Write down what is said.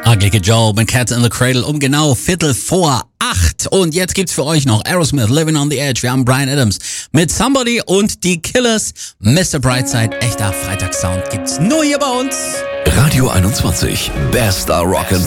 Ugly Joe mit Cat in the Cradle um genau 7:45. Und jetzt gibt's für euch noch Aerosmith, Living on the Edge. Wir haben Bryan Adams mit Somebody und die Killers. Mr. Brightside, echter Freitagssound gibt's nur hier bei uns. Radio 21, bester Rock'n'Roll.